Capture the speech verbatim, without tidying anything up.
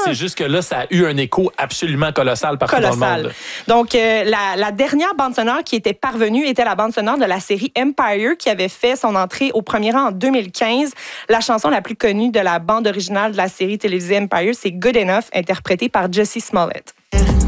c'est juste que là, ça a eu un écho absolument colossal partout Colossal. dans le monde. Donc, euh, la, la dernière bande sonore qui était parvenue était la bande sonore de la série Empire, qui avait fait son entrée au premier rang en deux mille quinze. La chanson la plus connue de la bande originale de la série télévisée Empire, c'est Good Enough, interprétée par Jussie Smollett.